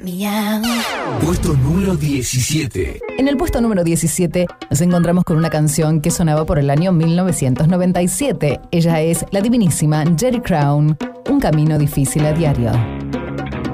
Miau. Puesto número 17. En el puesto número 17 nos encontramos con una canción que sonaba por el año 1997. Ella es la divinísima Jerry Crown, Un camino difícil a diario.